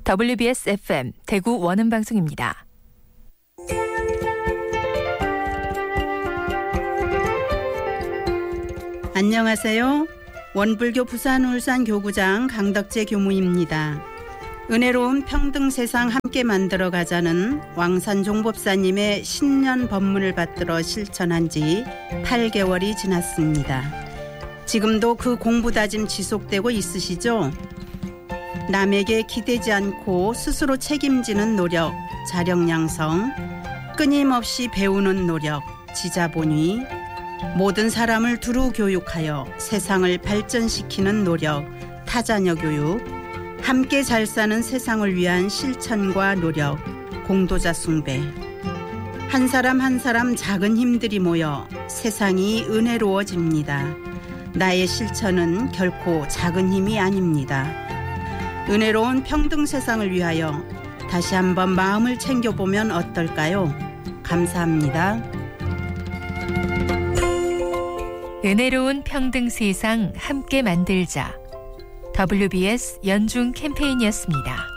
WBS FM 대구 원음방송입니다. 안녕하세요. 원불교 부산 울산 교구장 강덕재 교무입니다. 은혜로운 평등 세상 함께 만들어가자는 왕산 종법사님의 신년 법문을 받들어 실천한 지 8개월이 지났습니다. 지금도 그 공부 다짐 지속되고 있으시죠? 남에게 기대지 않고 스스로 책임지는 노력, 자력 양성, 끊임없이 배우는 노력, 지자본위, 모든 사람을 두루 교육하여 세상을 발전시키는 노력, 타자녀 교육, 함께 잘 사는 세상을 위한 실천과 노력, 공도자 숭배. 한 사람 한 사람 작은 힘들이 모여 세상이 은혜로워집니다. 나의 실천은 결코 작은 힘이 아닙니다. 은혜로운 평등 세상을 위하여 다시 한번 마음을 챙겨보면 어떨까요? 감사합니다. 은혜로운 평등 세상 함께 만들자. WBS 연중 캠페인이었습니다.